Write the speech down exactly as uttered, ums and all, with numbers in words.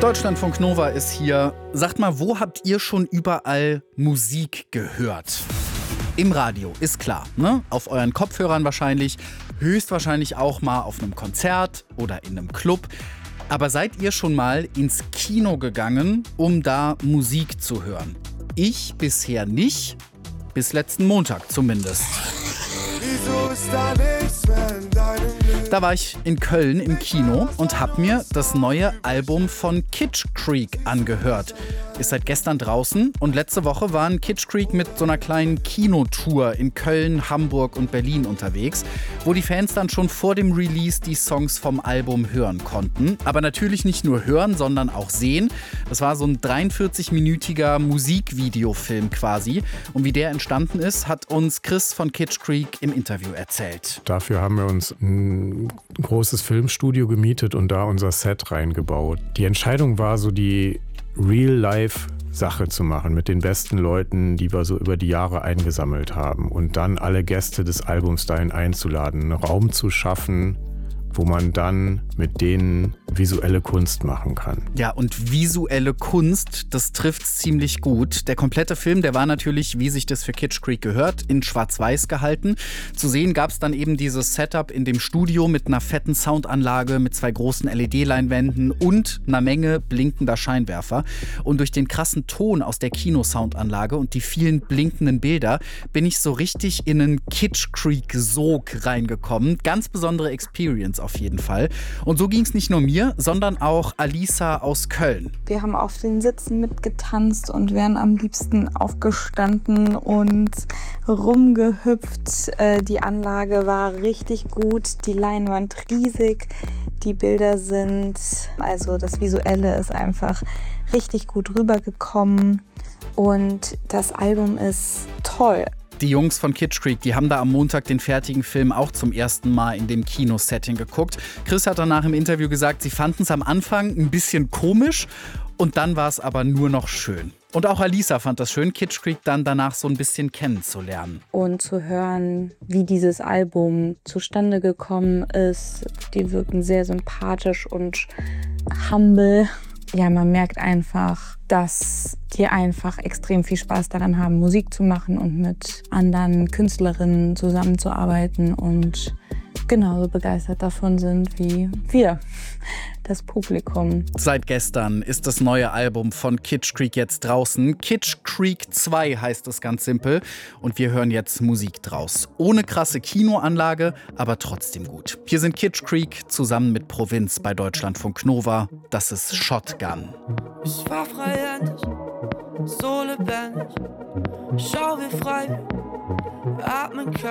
Deutschlandfunk Nova ist hier. Sagt mal, wo habt ihr schon überall Musik gehört? Im Radio, ist klar, ne? Auf euren Kopfhörern wahrscheinlich, höchstwahrscheinlich auch mal auf einem Konzert oder in einem Club. Aber seid ihr schon mal ins Kino gegangen, um da Musik zu hören? Ich bisher nicht, bis letzten Montag zumindest. Wieso ist da nichts mehr in deinem Leben? Da war ich in Köln im Kino und hab mir das neue Album von Kitsch Creek angehört. Ist seit gestern draußen und letzte Woche waren Kitsch Creek mit so einer kleinen Kinotour in Köln, Hamburg und Berlin unterwegs, wo die Fans dann schon vor dem Release die Songs vom Album hören konnten. Aber natürlich nicht nur hören, sondern auch sehen. Das war so ein dreiundvierzig-minütiger Musikvideofilm quasi. Und wie der entstanden ist, hat uns Chris von Kitsch Creek im Interview erzählt. Dafür haben wir uns ein großes Filmstudio gemietet und da unser Set reingebaut. Die Entscheidung war so die Real-Life-Sache zu machen mit den besten Leuten, die wir so über die Jahre eingesammelt haben und dann alle Gäste des Albums dahin einzuladen, einen Raum zu schaffen, wo man dann mit denen visuelle Kunst machen kann. Ja, und visuelle Kunst, das trifft's ziemlich gut. Der komplette Film, der war natürlich, wie sich das für Kitsch Creek gehört, in Schwarz-Weiß gehalten. Zu sehen gab's dann eben dieses Setup in dem Studio mit einer fetten Soundanlage, mit zwei großen L E D-Leinwänden und einer Menge blinkender Scheinwerfer. Und durch den krassen Ton aus der Kinosoundanlage und die vielen blinkenden Bilder bin ich so richtig in einen Kitsch Creek-Sog reingekommen. Ganz besondere Experience auf jeden Fall. Und so ging es nicht nur mir, sondern auch Alisa aus Köln. Wir haben auf den Sitzen mitgetanzt und wären am liebsten aufgestanden und rumgehüpft. Die Anlage war richtig gut, die Leinwand riesig, die Bilder sind, also das Visuelle ist einfach richtig gut rübergekommen und das Album ist toll. Die Jungs von Kitsch Creek, die haben da am Montag den fertigen Film auch zum ersten Mal in dem Kinosetting geguckt. Chris hat danach im Interview gesagt, sie fanden es am Anfang ein bisschen komisch und dann war es aber nur noch schön. Und auch Alisa fand das schön, Kitsch Creek dann danach so ein bisschen kennenzulernen. Und zu hören, wie dieses Album zustande gekommen ist, die wirken sehr sympathisch und humble. Ja, man merkt einfach, dass die einfach extrem viel Spaß daran haben, Musik zu machen und mit anderen Künstlerinnen zusammenzuarbeiten und genauso begeistert davon sind wie wir, das Publikum. Seit gestern ist das neue Album von Kitsch Creek jetzt draußen. Kitsch Creek zwei heißt es ganz simpel und wir hören jetzt Musik draus. Ohne krasse Kinoanlage, aber trotzdem gut. Hier sind Kitsch Creek zusammen mit Provinz bei Deutschlandfunk Nova. Das ist Shotgun. Ich war freihändig, so lebendig. Schau, wie frei wir atmen können.